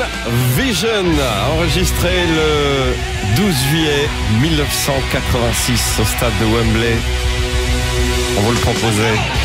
Vision, enregistré le 12 juillet 1986 au stade de Wembley. On vous le proposait.